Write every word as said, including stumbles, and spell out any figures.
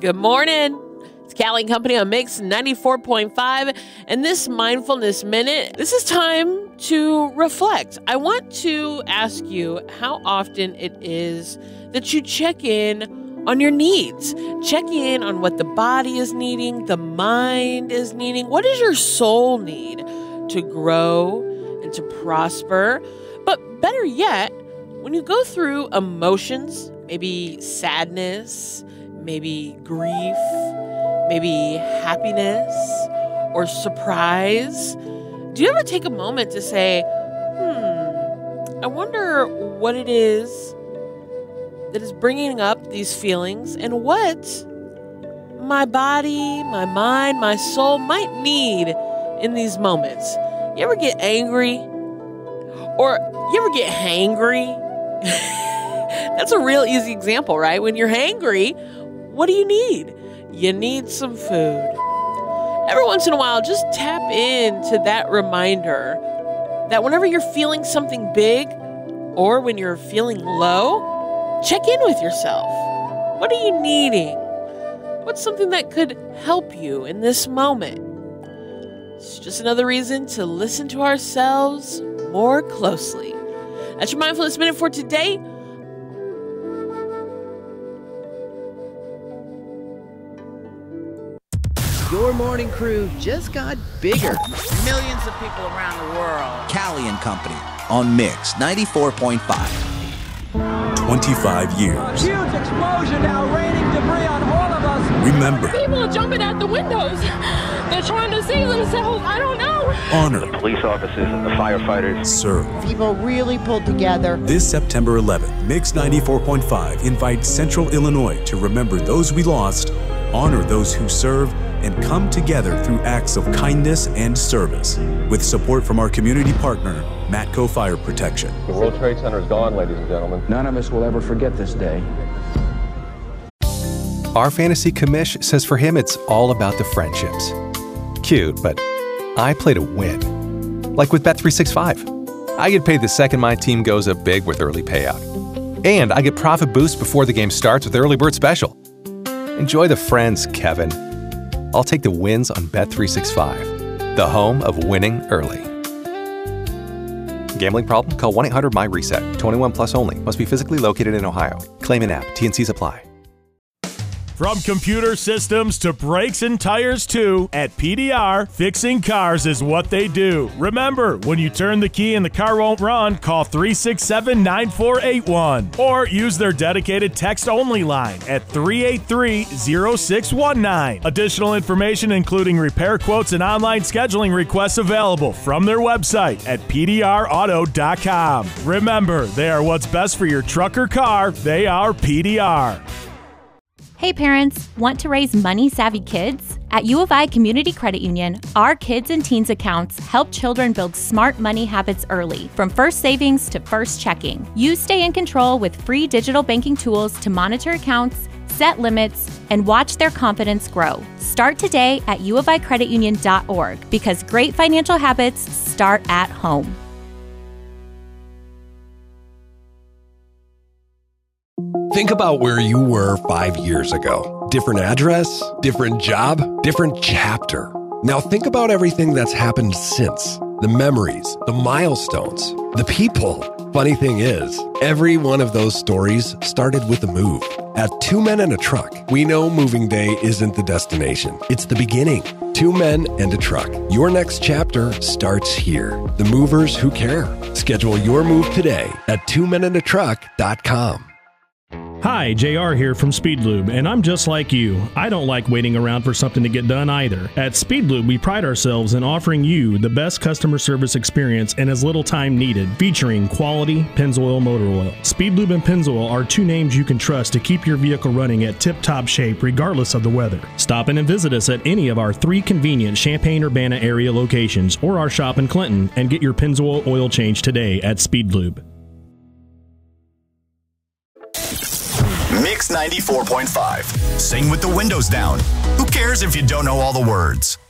Good morning. It's Callie and Company on Mix ninety-four point five. And this Mindfulness Minute, this is time to reflect. I want to ask you how often it is that you check in on your needs. Check in on what the body is needing, the mind is needing. What does your soul need to grow and to prosper? But better yet, when you go through emotions, maybe sadness, maybe grief, maybe happiness or surprise, do you ever take a moment to say, hmm, I wonder what it is that is bringing up these feelings and what my body, my mind, my soul might need in these moments? You ever get angry? Or you ever get hangry? That's a real easy example, right? When you're hangry, what do you need? You need some food. Every once in a while, just tap into that reminder that whenever you're feeling something big or when you're feeling low, check in with yourself. What are you needing? What's something that could help you in this moment? It's just another reason to listen to ourselves more closely. That's your Mindfulness Minute for today. Your morning crew just got bigger. Millions of people around the world. Callie and Company on Mix ninety-four point five. twenty-five years. Huge explosion now, raining debris on all of us. Remember. People are jumping out the windows. They're trying to save themselves. I don't know. Honor. The police officers and the firefighters. Serve. People really pulled together. This September eleventh, Mix ninety-four point five invites Central Illinois to remember those we lost, honor those who serve, and come together through acts of kindness and service. With support from our community partner, Matco Fire Protection. The World Trade Center is gone, ladies and gentlemen. None of us will ever forget this day. Our fantasy commish says for him it's all about the friendships. Cute, but I play to win. Like with Bet three sixty-five. I get paid the second my team goes up big with early payout. And I get profit boost before the game starts with Early Bird Special. Enjoy the friends, Kevin. I'll take the wins on Bet three sixty-five, the home of winning early. Gambling problem? Call one eight hundred M Y reset. twenty-one plus only. Must be physically located in Ohio. Claim in app. T and Cs apply. From computer systems to brakes and tires too, at P D R, fixing cars is what they do. Remember, when you turn the key and the car won't run, call three six seven, nine four eight one or use their dedicated text-only line at three eight three, zero six one nine. Additional information including repair quotes and online scheduling requests available from their website at P D R auto dot com. Remember, they are what's best for your truck or car. They are P D R. Hey parents, want to raise money-savvy kids? At U of I Community Credit Union, our kids and teens accounts help children build smart money habits early, from first savings to first checking. You stay in control with free digital banking tools to monitor accounts, set limits, and watch their confidence grow. Start today at u of i credit union dot org because great financial habits start at home. Think about where you were five years ago. Different address, different job, different chapter. Now think about everything that's happened since. The memories, the milestones, the people. Funny thing is, every one of those stories started with a move. At Two Men and a Truck, we know moving day isn't the destination. It's the beginning. Two men and a truck. Your next chapter starts here. The movers who care. Schedule your move today at two men and a truck dot com. Hi, J R here from Speedlube, and I'm just like you. I don't like waiting around for something to get done either. At Speedlube, we pride ourselves in offering you the best customer service experience in as little time needed, featuring quality Pennzoil motor oil. Speedlube and Pennzoil are two names you can trust to keep your vehicle running at tip-top shape regardless of the weather. Stop in and visit us at any of our three convenient Champaign-Urbana area locations or our shop in Clinton and get your Pennzoil oil change today at Speedlube. Mix ninety-four point five. Sing with the windows down. Who cares if you don't know all the words?